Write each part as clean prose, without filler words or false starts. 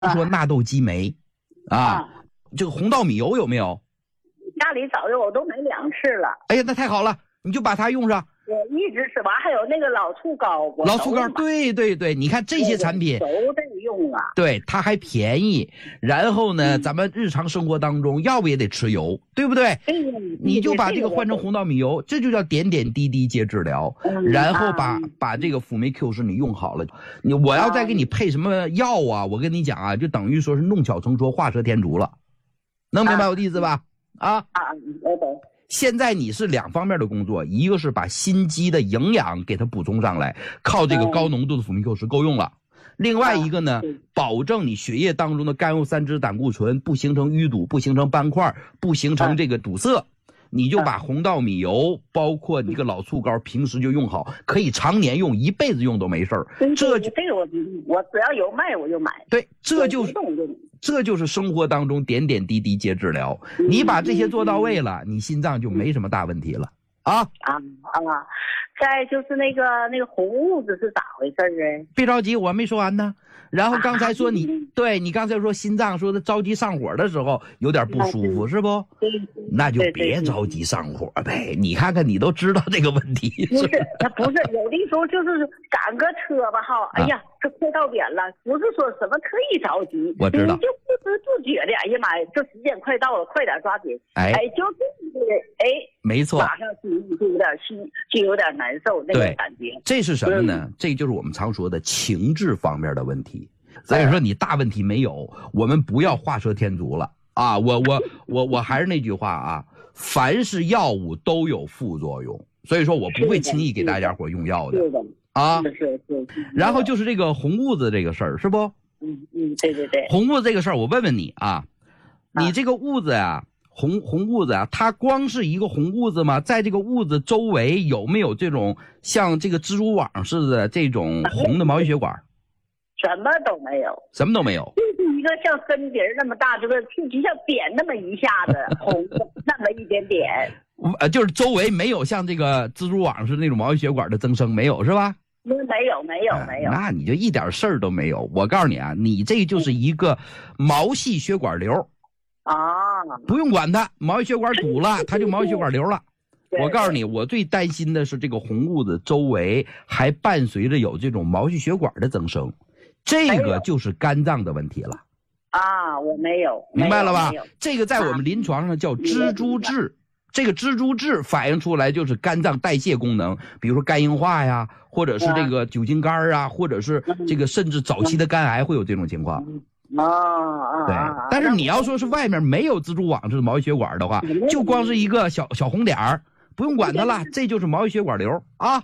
说纳豆激酶啊，这个红稻米油有没有？ 家里早就我都买2次了。 哎呀，那太好了，你就把它用上。 我一直吃完，还有那个老醋膏， 老醋膏，对对对，你看这些产品都在用啊。 对，它还便宜。然后呢，咱们日常生活当中要不也得吃油，对不对？你就把这个换成红稻米油，这就叫点点滴滴皆治疗。然后把这个辅酶 Q 十你用好了，我要再给你配什么药啊？我跟你讲啊，就等于说是弄巧成拙，画蛇添足了。能明白我的意思吧？ 我懂。 现在你是2方面的工作，一个是把心肌的营养给它补充上来，靠这个高浓度的辅酶 Q 十够用了。另外一个呢，保证你血液当中的甘油三酯胆固醇不形成淤堵，不形成斑块，不形成这个堵塞。你就把红稻米油包括你这个老醋膏平时就用好，可以常年用，一辈子用都没事儿。 这个我只要有卖我就买。 对，这就是生活当中点点滴滴皆治疗。你把这些做到位了，你心脏就没什么大问题了啊。 再就是那个红痦子是咋回事啊？ 别着急，我还没说完呢。然后刚才说你刚才说心脏说的着急上火的时候有点不舒服，是不？那就别着急上火呗。你看看你都知道这个问题。 不是有的时候就是赶个车吧哈，哎呀，这快到点了，不是说什么特意着急， 我知道， 你就不知不觉的，哎呀妈呀，这时间快到了，快点抓紧，就是没错， 马上就有点难受那个感觉。这是什么呢？这就是我们常说的情志方面的问题。所以说你大问题没有，我们不要画蛇添足了啊！我还是那句话啊，凡是药物都有副作用，所以说我不会轻易给大家伙用药的啊。 是。 然后就是这个红痦子这个事儿，是不？ 对。 红痦子这个事儿，我问问你啊，你这个痦子呀，红痦子啊，它光是一个红痦子吗？在这个痦子周围有没有这种像这个蜘蛛网似的这种红的毛细血管？ 什么都没有，就是一个像针鼻那么大，就像点那么一下子红那么一点点。 就是周围没有像这个蜘蛛网似的那种毛细血管的增生，没有是吧？ 没有。 那你就一点事儿都没有。我告诉你啊，你这就是一个毛细血管瘤啊， 不用管它，毛细血管堵了，它就毛细血管瘤了。我告诉你，我最担心的是这个红痦子周围还伴随着有这种毛细血管的增生。这个就是肝脏的问题了啊！我没有， 明白了吧？这个在我们临床上叫蜘蛛痣，这个蜘蛛痣反映出来就是肝脏代谢功能，比如说肝硬化呀，或者是这个酒精肝啊，或者是这个甚至早期的肝癌会有这种情况。对，但是你要说是外面没有蜘蛛网似的毛细血管的话，就光是一个小红点儿，不用管它了，这就是毛细血管瘤啊。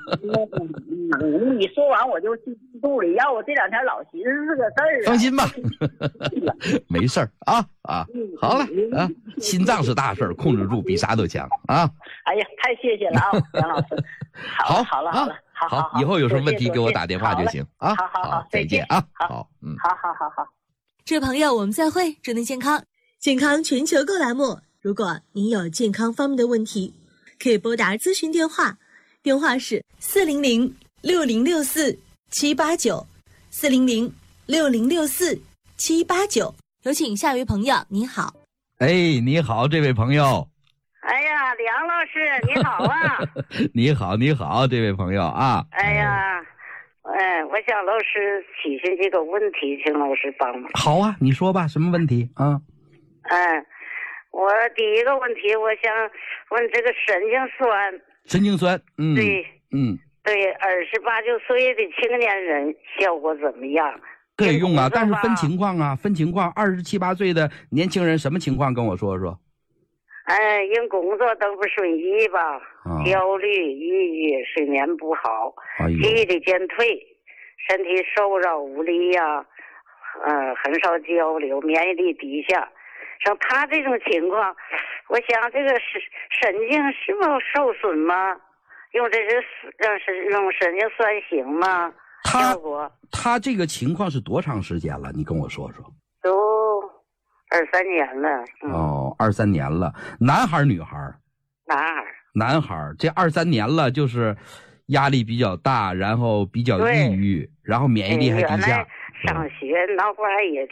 你说完我就进肚里，要我这2天老寻思这个事儿。 放心吧，没事儿啊。好了啊，心脏是大事儿，控制住比啥都强啊。 哎呀，太谢谢了啊，杨老师。好了， 好，以后有什么问题给我打电话就行啊。 好， 再见啊。好， 好。 这位朋友，我们再会，祝您健康。健康全球购栏目，如果您有健康方面的问题，可以拨打咨询电话，电话是400-6064-789，400-6064-789。有请下一位朋友，你好。 你好，这位朋友。 哎呀，梁老师你好啊。 你好，这位朋友啊。 哎呀，我想老师提醒这个问题，请老师帮忙。 好啊，你说吧，什么问题啊？ 我第一个问题，我想问这个神经酸。对，28、9岁的青年人效果怎么样？ 可以用啊，但是分情况啊，27、8岁的年轻人什么情况跟我说说。 因工作都不顺意吧，焦虑、抑郁、睡眠不好，记忆力减退，身体瘦弱无力呀，很少交流，免疫力低下。像他这种情况，我想这个神经是否受损吗？用神经酸行吗？效果？ 他这个情况是多长时间了？你跟我说说。 都23年了。 23年了。男孩女孩？男孩。这23年了，就是压力比较大，然后比较抑郁，然后免疫力还低下。 上学，脑瓜也